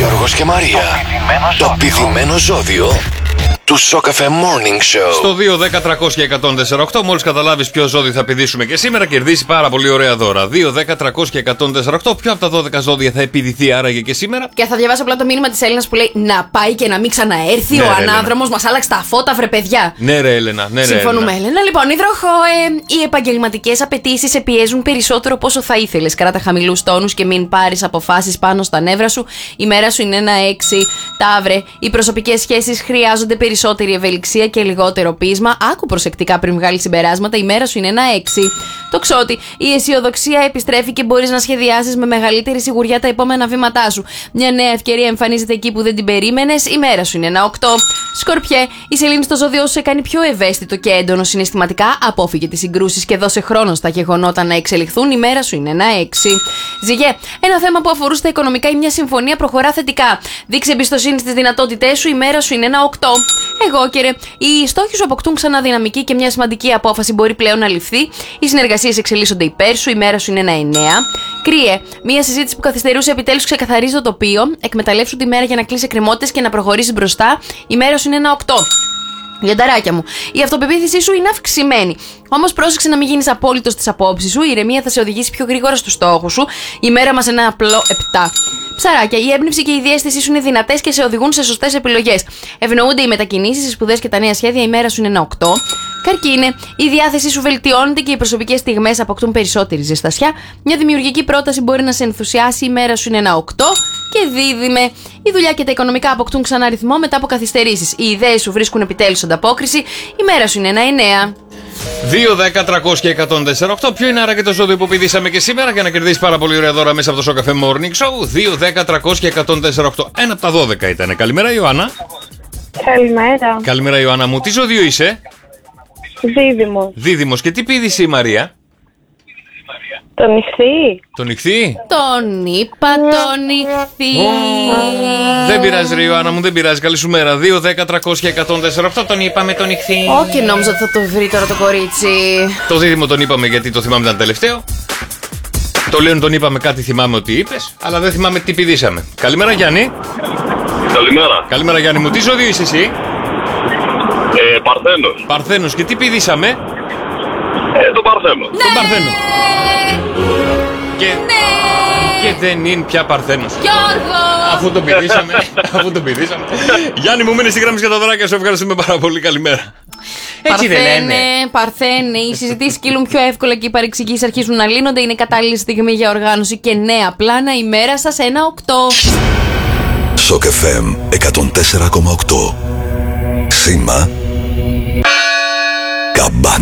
Γιώργος και Μαρία. Το πηδημένο ζώδιο του Σοκαφέ Morning Show. Στο 2-10-300-1048, μόλις καταλάβεις ποιο ζώδιο θα πηδήσουμε και σήμερα, κερδίσει πάρα πολύ ωραία δώρα. 2-10-300-1048. Ποιο από τα 12 ζώδια θα επιδηθεί άραγε και σήμερα? Και θα διαβάσω απλά το μήνυμα της Έλληνας που λέει να πάει και να μην ξαναέρθει. Ναι, ο ρε, ανάδρομος μας άλλαξε τα φώτα, βρε παιδιά. Ναι, ρε Έλενα. Ναι, Συμφωνούμε, Έλενα. Λοιπόν, υδροχό, οι επαγγελματικές απαιτήσεις σε πιέζουν περισσότερο από όσο θα ήθελες. Κράτα χαμηλούς τόνους και μην πάρεις αποφάσεις πάνω στα νεύρα σου. Η μέρα σου είναι ένα 6. Ταύρε, οι προσωπικές σχέσεις χρειάζονται περισσότερη ευελιξία και λιγότερο πείσμα. Άκου προσεκτικά πριν βγάλεις συμπεράσματα. Η μέρα σου είναι ένα 6. Τοξότη, η αισιοδοξία επιστρέφει και μπορείς να σχεδιάσεις με μεγαλύτερη σιγουριά τα επόμενα βήματά σου. Μια νέα ευκαιρία εμφανίζεται εκεί που δεν την περίμενες. Η μέρα σου είναι ένα 8. Σκορπιέ, η σελήνη στο ζώδιο σου σε κάνει πιο ευαίσθητο και έντονο συναισθηματικά. Απόφυγε τις συγκρούσεις και δώσε χρόνο στα γεγονότα να εξελιχθούν. Η μέρα σου είναι ένα 6. Ζυγέ, ένα θέμα που αφορούσε τα οικονομικά ή μια συμφωνία προχωρά θετικά. Δείξε εμπιστοσύνη στις δυνατότητές σου. Η μέρα σου είναι ένα 8. Εγώ, κύριε, οι στόχοι σου αποκτούν ξανά δυναμική και μια σημαντική απόφαση μπορεί πλέον να ληφθεί. Οι συνεργασίες εξελίσσονται υπέρ σου. Η μέρα σου είναι ένα 9. Κρύε, μια συζήτηση που καθυστερούσε επιτέλους ξεκαθαρίζει το τοπίο. Εκμεταλλεύσου τη μέρα για να κλείσει εκκρεμότητες και να προχωρήσεις μπροστά. Η μέρα σου είναι ένα 8. Λιονταράκια μου, η αυτοπεποίθησή σου είναι αυξημένη. Όμως πρόσεξε να μην γίνεις απόλυτος στις απόψεις σου. Η ηρεμία θα σε οδηγήσει πιο γρήγορα στους στόχους σου. Η μέρα μας ένα απλό 7. Ψαράκια, η έμπνευση και η διαίσθησή σου είναι δυνατές και σε οδηγούν σε σωστές επιλογές. Ευνοούνται οι μετακινήσεις, οι σπουδές και τα νέα σχέδια. Η μέρα σου είναι ένα 8. Καρκίνε, η διάθεσή σου βελτιώνεται και οι προσωπικές στιγμές αποκτούν περισσότερη ζεστασιά. Μια δημιουργική πρόταση μπορεί να σε ενθουσιάσει. Η μέρα σου είναι ένα 8. Και Δίδυμε, η δουλειά και τα οικονομικά αποκτούν ξανά ρυθμό μετά από καθυστερήσεις. Οι ιδέες σου βρίσκουν επιτέλους ανταπόκριση. Η μέρα σου είναι ένα 9. 2-10-300-1048. Ποιο είναι άραγε το ζώδιο που πηδήσαμε και σήμερα για να κερδίσει πάρα πολύ ωραία δώρα μέσα από το Σοκαφέ Morning Show? 2-10-300-1048. Ένα από τα 12 ήταν. Καλημέρα, Ιωάννα. Καλημέρα. Καλημέρα, Ιωάννα μου. Τι ζώδιο είσαι? Δίδυμος. Δίδυμος. Και τι πήδησε η Μαρία? Τον νυχθή. Τον νυχθή? Τον είπα τον νυχθή. Δεν πειράζει, ρε Ιωάννα μου, δεν πειράζει. Καλή σου μέρα. 2-10-300-1048. Τον είπαμε τον νυχθή. Όχι, νόμιζα ότι θα το βρει τώρα το κορίτσι. Το Δίδυμο τον είπαμε γιατί το θυμάμαι ήταν τελευταίο. Το Λέον τον είπαμε, κάτι θυμάμαι ότι είπες, αλλά δεν θυμάμαι τι πηδήσαμε. Καλημέρα, Γιάννη. Καλημέρα. Καλημέρα, Γιάννη μου. Τι ζώδιο είσαι εσύ? Παρθένος. Παρθένος. Και τι πηδήσαμε? Το Παρθένο. Τον Παρθένο. Και δεν είναι πια Παρθένος. Γιώργο! Αφού το πηδήσαμε. Γιάννη μου, μείνε στη γράμμη για τα δωράκια σου. Ευχαριστούμε πάρα πολύ. Καλημέρα. Έτσι δεν λένε? Παρθένε, οι συζητήσεις κύλουν πιο εύκολα και οι παρεξηγήσεις αρχίζουν να λύνονται. Είναι κατάλληλη στιγμή για οργάνωση και νέα πλάνα. Η μέρα σας ένα 8. Σοκαφέ 104,8. Σήμα Καμπάνα.